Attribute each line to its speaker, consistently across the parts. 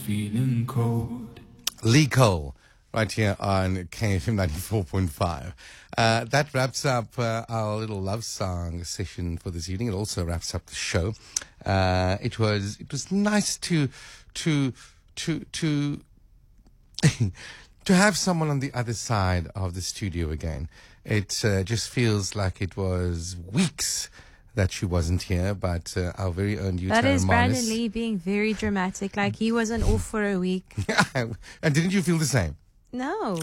Speaker 1: feeling cold.
Speaker 2: Lee Cole, right here on KFM 94.5. That wraps up our little love song session for this evening. It also wraps up the show. It was nice to to have someone on the other side of the studio again. It just feels like it was weeks that she wasn't here, but our very own Utah
Speaker 3: That is
Speaker 2: Romanis.
Speaker 3: Brandon Lee being very dramatic, like he wasn't off for a week.
Speaker 2: And didn't you feel the same?
Speaker 3: No.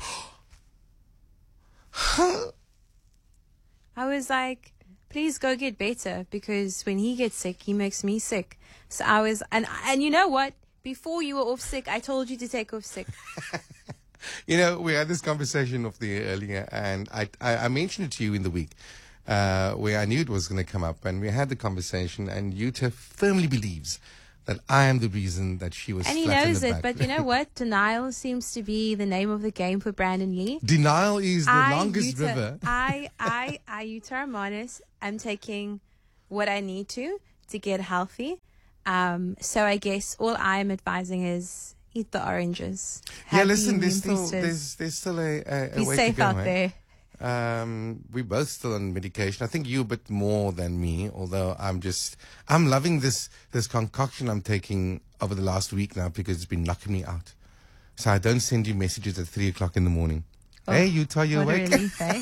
Speaker 3: I was like, please go get better, because when he gets sick, he makes me sick. So I was, and you know what? Before you were off sick, I told you to take off sick.
Speaker 2: You know, we had this conversation off the air earlier, and I mentioned it to you in the week, where I knew it was going to come up, and we had the conversation, and Yuta firmly believes that I am the reason that she was
Speaker 3: And he
Speaker 2: flat in
Speaker 3: knows
Speaker 2: the
Speaker 3: it,
Speaker 2: back.
Speaker 3: but you know what? Denial seems to be the name of the game for Brandon Lee.
Speaker 2: Denial is the longest river.
Speaker 3: I, Yuta Romanis, I'm taking what I need to get healthy. So I guess all I'm advising is eat the oranges.
Speaker 2: Yeah,
Speaker 3: Have
Speaker 2: listen,
Speaker 3: the
Speaker 2: there's
Speaker 3: immune
Speaker 2: still a
Speaker 3: Be
Speaker 2: way
Speaker 3: safe
Speaker 2: to go,
Speaker 3: out
Speaker 2: eh?
Speaker 3: there.
Speaker 2: We're both still on medication. I think you a bit more than me, although I'm loving this concoction I'm taking over the last week now, because it's been knocking me out. So I don't send you messages at 3:00 in the morning.
Speaker 3: Oh,
Speaker 2: hey, Utah, you
Speaker 3: what
Speaker 2: awake?
Speaker 3: a relief, eh?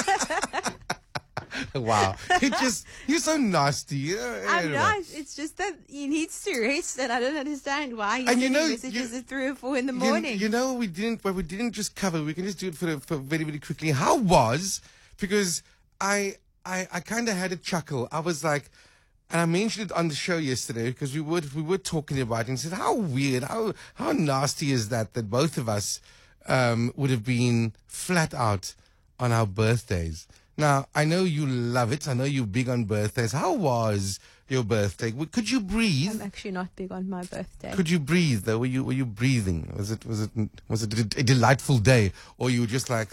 Speaker 2: Wow. You're so nasty.
Speaker 3: I'm not. It's just that he needs to rest, and I don't understand why he's
Speaker 2: And you
Speaker 3: sending
Speaker 2: know,
Speaker 3: messages at 3 or 4 in the morning.
Speaker 2: You know, we didn't just cover. We can just do it for very, very quickly. How was? Because I kind of had a chuckle. I was like, and I mentioned it on the show yesterday, because we were talking about it, and said how weird, how nasty is that both of us would have been flat out on our birthdays. Now, I know you love it. I know you're big on birthdays. How was your birthday? Could you breathe?
Speaker 3: I'm actually not big on my birthday.
Speaker 2: Could you breathe though? Were you breathing? Was it a delightful day, or you were just like?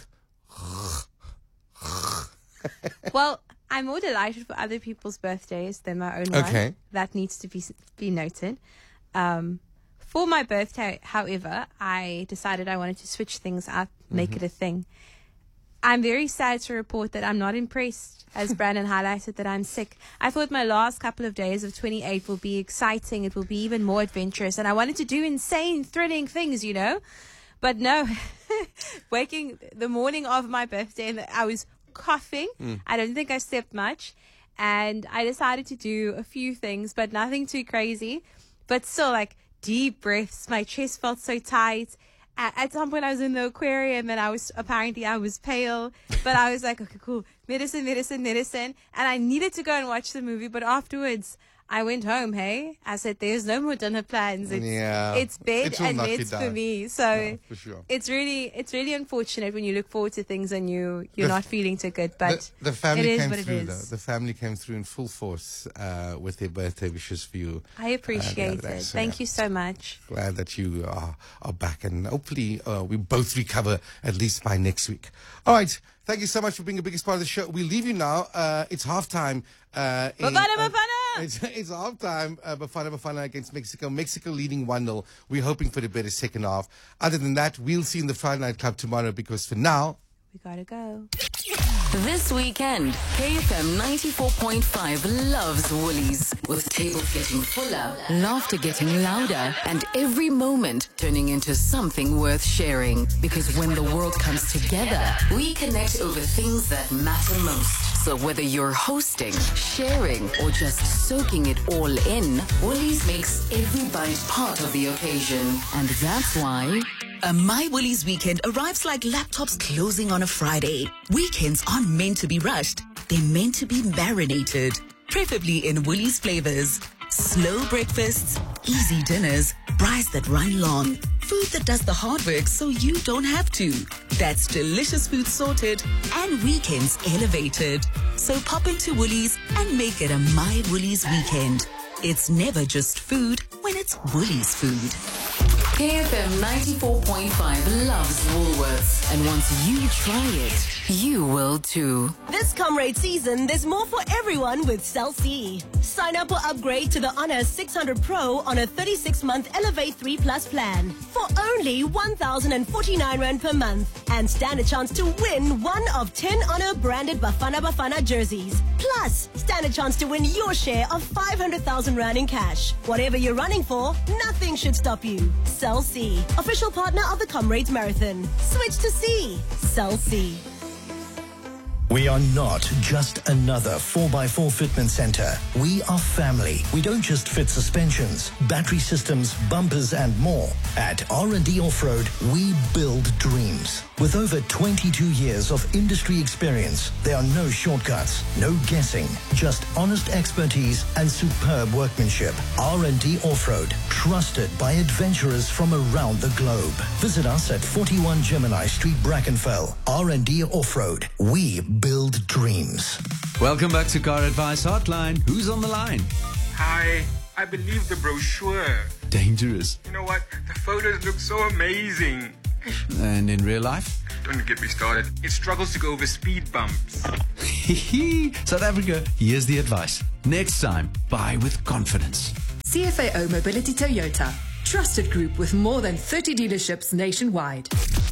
Speaker 3: Well, I'm more delighted for other people's birthdays than my own one.
Speaker 2: Okay.
Speaker 3: That needs to be noted. For my birthday, however, I decided I wanted to switch things up, make it a thing. I'm very sad to report that I'm not impressed, as Brandon highlighted, that I'm sick. I thought my last couple of days of 28 will be exciting. It will be even more adventurous. And I wanted to do insane, thrilling things, you know. But no, waking the morning of my birthday, and I was coughing. I don't think I slept much. And I decided to do a few things, but nothing too crazy. But still, like, deep breaths. My chest felt so tight. At some point I was in the aquarium, and I was pale, but I was like, okay, cool. Medicine. And I needed to go and watch the movie, but afterwards I went home, hey? I said, there's no more dinner plans. It's bed and meds for me. So
Speaker 2: no, for sure.
Speaker 3: it's really unfortunate when you look forward to things and you're not feeling too good, but
Speaker 2: the family
Speaker 3: it is
Speaker 2: came
Speaker 3: what it
Speaker 2: through
Speaker 3: is.
Speaker 2: though. The family came through in full force with their birthday wishes for you.
Speaker 3: I appreciate
Speaker 2: the other day.
Speaker 3: it.
Speaker 2: So,
Speaker 3: Thank you so much.
Speaker 2: Glad that you are back, and hopefully we both recover at least by next week. All right. Thank you so much for being the biggest part of the show. We leave you now. It's halftime.
Speaker 3: Bafana!
Speaker 2: It's halftime. Bafana against Mexico. Mexico leading 1-0. We're hoping for the better second half. Other than that, we'll see you in the Friday Night Club tomorrow, because for now,
Speaker 3: We gotta go.
Speaker 4: This weekend, KFM 94.5 loves Woolies, with tables getting fuller, laughter getting louder, and every moment turning into something worth sharing. Because when the world comes together, we connect over things that matter most. So whether you're hosting, sharing, or just soaking it all in, Woolies makes every bite part of the occasion. And that's why
Speaker 5: a My Woolies weekend arrives like laptops closing on a Friday. Weekends aren't meant to be rushed. They're meant to be marinated, preferably in Woolies flavors. Slow breakfasts, easy dinners, braais that run long, food that does the hard work so you don't have to. That's delicious food sorted and weekends elevated. So pop into Woolies and make it a My Woolies weekend. It's never just food when it's Woolies food.
Speaker 4: KFM 94.5 loves Woolworths. And once you try it, you will too.
Speaker 1: This Comrade season, there's more for everyone with Cell C. Sign up or upgrade to the Honor 600 Pro on a 36-month Elevate 3 Plus plan for only 1,049 Rand per month and stand a chance to win one of 10 Honor branded Bafana Bafana jerseys. Plus, stand a chance to win your share of 500,000 Rand in cash. Whatever you're running for, nothing should stop you. Cell C, official partner of the Comrades Marathon. Switch to C. Cell C.
Speaker 6: We are not just another 4x4 fitment center. We are family. We don't just fit suspensions, battery systems, bumpers, and more. At R&D Off-Road, we build dreams. With over 22 years of industry experience, there are no shortcuts, no guessing, just honest expertise and superb workmanship. R&D Off-Road, trusted by adventurers from around the globe. Visit us at 41 Gemini Street, Brackenfell. R&D Off-Road, we build dreams.
Speaker 7: Welcome back to Car Advice Hotline. Who's on the line?
Speaker 8: Hi, I believe the brochure.
Speaker 7: Dangerous.
Speaker 8: You know what? The photos look so amazing.
Speaker 7: And in real life?
Speaker 8: Don't get me started. It struggles to go over speed bumps.
Speaker 7: South Africa, here's the advice. Next time, buy with confidence.
Speaker 9: CFAO Mobility Toyota. Trusted group with more than 30 dealerships nationwide.